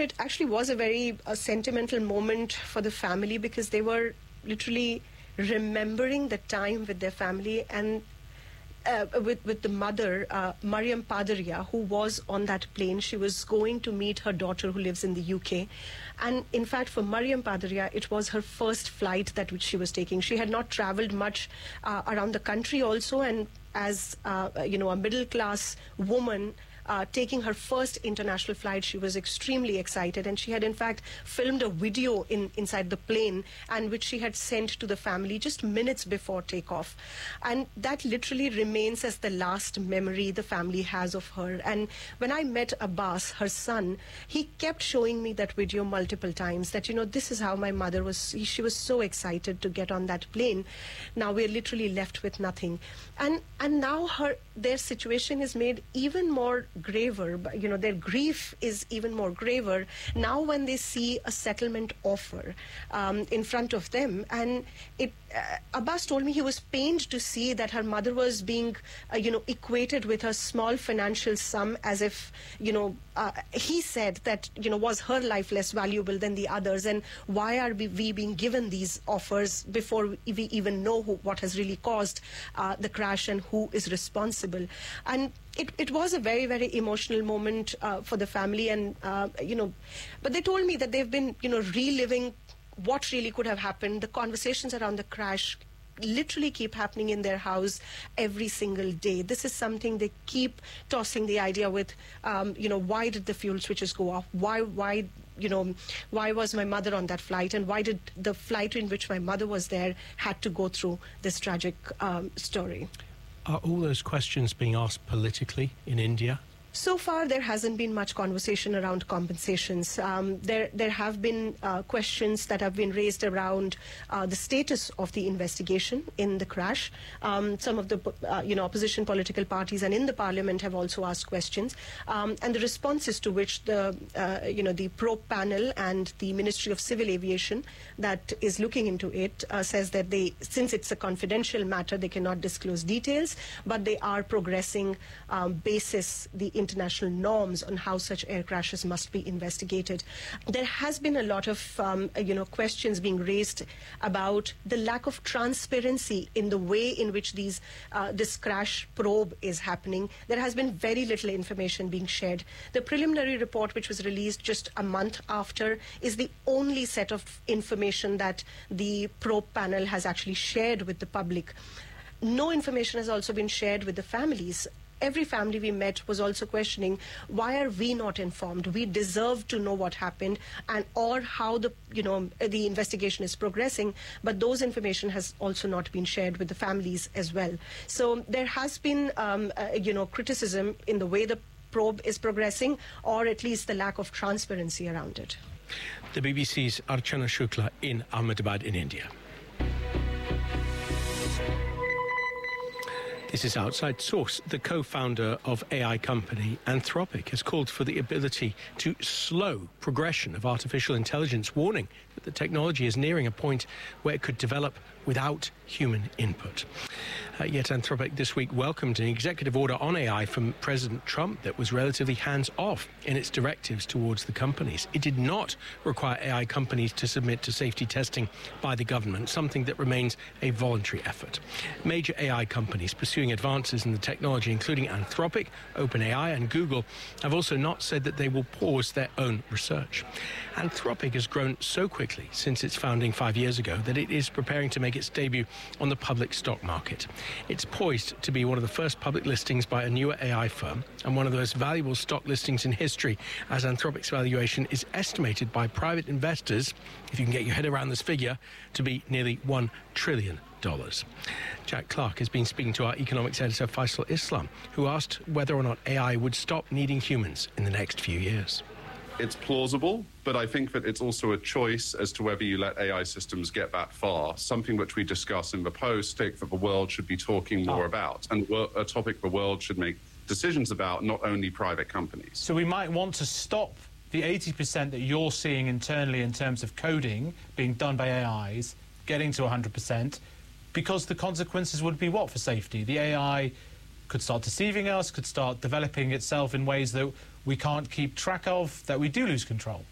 it actually was a very sentimental moment for the family, because they were literally remembering the time with their family, and with the mother, Mariam Padaria, who was on that plane. She was going to meet her daughter who lives in the UK. And in fact, for Mariam Padaria, it was her first flight that which she was taking. She had not traveled much around the country also, and as a middle-class woman, taking her first international flight, she was extremely excited, and she had in fact filmed a video inside the plane, and which she had sent to the family just minutes before takeoff. And that literally remains as the last memory the family has of her. And when I met Abbas, her son, he kept showing me that video multiple times, that, this is how my mother was. She was so excited to get on that plane. Now we're literally left with nothing. And now their situation is made even more graver. Their grief is even more graver now when they see a settlement offer in front of them. And Abbas told me he was pained to see that her mother was being equated with a small financial sum, as if he said that was her life less valuable than the others, and why are we being given these offers before we even know what has really caused the crash and who is responsible. And it was a very, very emotional moment for the family, and but they told me that they've been reliving what really could have happened. The conversations around the crash literally keep happening in their house every single day. This is something they keep tossing the idea with, why did the fuel switches go off? Why was my mother on that flight? And why did the flight in which my mother was there had to go through this tragic story? Are all those questions being asked politically in India? So far, there hasn't been much conversation around compensations. There have been questions that have been raised around the status of the investigation in the crash. Some of the opposition political parties and in the parliament have also asked questions, and the responses to which the probe panel and the Ministry of Civil Aviation that is looking into it says that since it's a confidential matter, they cannot disclose details, but they are progressing basis the international norms on how such air crashes must be investigated. There has been a lot of questions being raised about the lack of transparency in the way in which this crash probe is happening. There has been very little information being shared. The preliminary report, which was released just a month after, is the only set of information that the probe panel has actually shared with the public. No information has also been shared with the families. Every family we met was also questioning, why are we not informed? We deserve to know what happened or how the investigation is progressing, but those information has also not been shared with the families as well. So there has been criticism in the way the probe is progressing, or at least the lack of transparency around it. The BBC's Archana Shukla in Ahmedabad in India. This is Outside Source. The co-founder of AI company Anthropic has called for the ability to slow progression of artificial intelligence, warning that the technology is nearing a point where it could develop without human input. Yet Anthropic this week welcomed an executive order on AI from President Trump that was relatively hands-off in its directives towards the companies. It did not require AI companies to submit to safety testing by the government, something that remains a voluntary effort. Major AI companies pursuing advances in the technology, including Anthropic, OpenAI and Google, have also not said that they will pause their own research. Anthropic has grown so quickly since its founding 5 years ago that it is preparing to make its debut on the public stock market. It's poised to be one of the first public listings by a newer AI firm and one of the most valuable stock listings in history, as Anthropic's valuation is estimated by private investors, if you can get your head around this figure, to be nearly $1 trillion. Jack Clark has been speaking to our economics editor Faisal Islam, who asked whether or not AI would stop needing humans in the next few years. It's plausible, but I think that it's also a choice as to whether you let AI systems get that far, something which we discuss in the post, that the world should be talking more about, and a topic the world should make decisions about, not only private companies. So we might want to stop the 80% that you're seeing internally in terms of coding being done by AIs, getting to 100%, because the consequences would be what for safety? The AI could start deceiving us, could start developing itself in ways that we can't keep track of, that we do lose control.